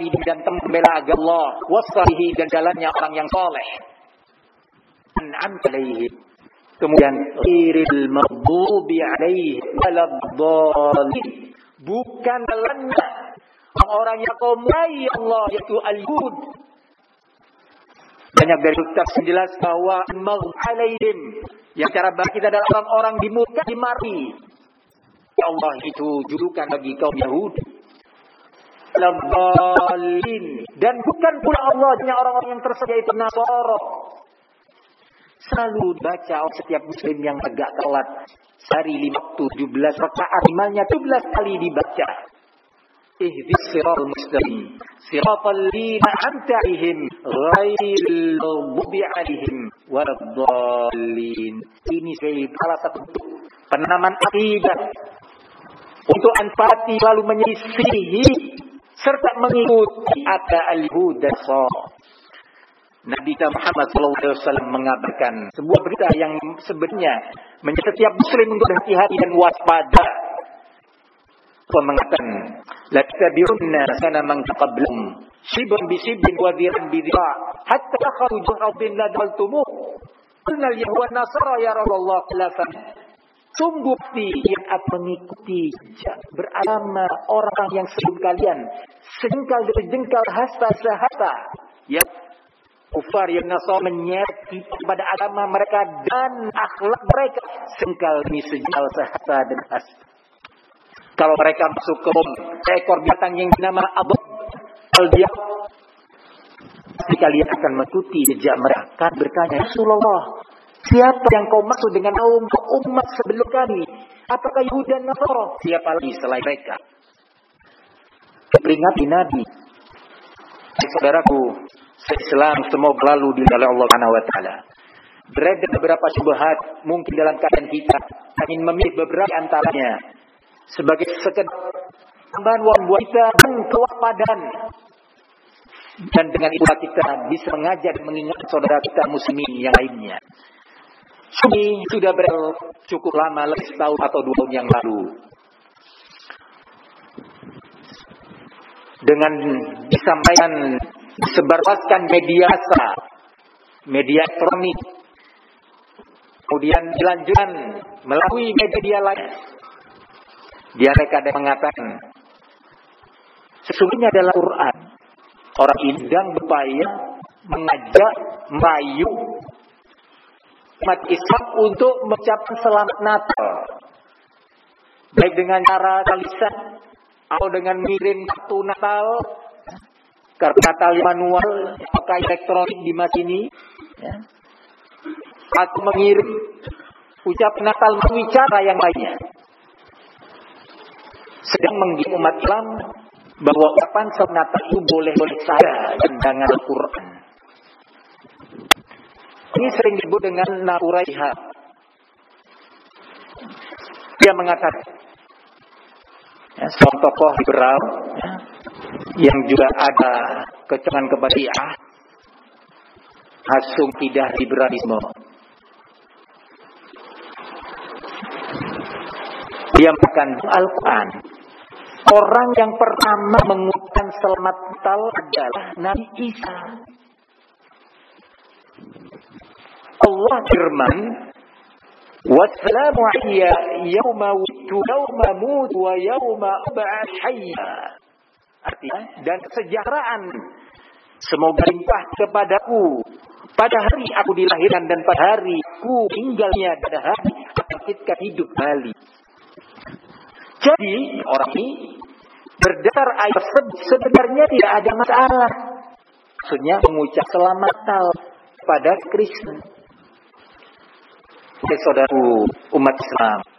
dan teman bela agama Allah, wasalihin dan jalannya orang yang soleh. An'amta alaihim. Kemudian ghairil maghdubi alaihim waladdallin. Bukan jalannya orang-orang yang kau mulai Allah, yaitu al-yahud. Banyak dari tafsir jelas bahwa maghdubi alaihim yang cara bagi kita adalah orang-orang di muka dimari. Ya Allah, itu julukan bagi kaum Yahudi. Waladdallin. Dan bukan pula Allah hanya orang-orang yang tersesat, yaitu Nasara. Selalu baca setiap muslim yang tegak salat sehari 5 waktu 17 rakaat, minimalnya 17 kali dibaca. Ihdis siratal mustaqim siratal ladzina an'amta 'alaihim ghairil maghdubi 'alaihim waladdallin. Ini salah satu penanaman akidah untuk antipati lalu menyisihi serta mengikuti ada al-huda. Nabi Muhammad SAW mengabarkan sebuah berita yang sebenarnya menjadi setiap muslim untuk berhati-hati dan waspada. Allah mengatakan, la tabi'unna sana man taqablum shibran bi shibrin wa dhiran bi dhira' hatta takhruju ardin la daltumuh. Qulna al-yahud nasara ya Rasulullah khilafan. Sungguh yang akan mengikuti beragama orang yang sebelum kalian, sejengkal demi jengkal, hasta sehasta. Ya, kufar yang Nasara menyerti kepada agama mereka dan akhlak mereka sengkal demi sejengkal, sehasta dan hasta. Kalau mereka masuk ke ekor binatang yang bernama Abu Al-Dia, kalian akan mengikuti jejak mereka. Bertanya, Rasulullah, siapa yang kau maksud dengan umat sebelum kami? Apakah Yahudi dan Nasara? Siapa lagi selain mereka? Peringati Nabi. Saudaraku, Islam semua berlalu di dalam Allah Subhanahu wa taala. Beredar beberapa syubhat mungkin dalam keadaan kita ingin memilih beberapa antaranya sebagai sekedar tambahan buat kita dan kewaspadaan. Dan dengan itu kita bisa mengajar dan mengingat saudara kita muslimin yang lainnya. Ini sudah cukup lama, lebih setahun atau 2 tahun yang lalu. Dengan disampaikan, disebarluaskan media massa, media elektronik, kemudian dilanjutkan melalui media lain. Dia mereka ada mengatakan, sesungguhnya adalah Quran. Orang ini sedang berupaya mengajak, merayu umat Islam untuk mengucapkan selamat Natal, baik dengan cara tulisan atau dengan mengirim kartu Natal, kartu Natal manual pakai elektronik di mas ini, ya. Atau mengirim ucapan Natal melalui cara yang lainnya, sedang menggiring umat Islam bahwa ucapan selamat Natal itu boleh-boleh saja dengan Al-Quran. Ini sering disebut dengan Naquraihah. Dia mengatakan, ya, seorang tokoh liberal, ya, yang juga ada kecenderungan kepada Syiah, asum tidak liberalisme. Dia mengatakan Al-Quran, orang yang pertama mengucapkan selamat Natal adalah Nabi Isa. Allah firman, "Wassalamu alayya yawma wulidtu yawma amutu wa yawma ub'ats hayya." Artinya, dan kesejahteraan semoga limpah kepadaku pada hari aku dilahirkan dan pada hari ku tinggalnya, pada hari aku kita hidup kembali. Jadi orang ini berdasar ayat sebenarnya tidak ada masalah. Maksudnya mengucap selamat Natal pada Kristen. Saudaraku umat Islam,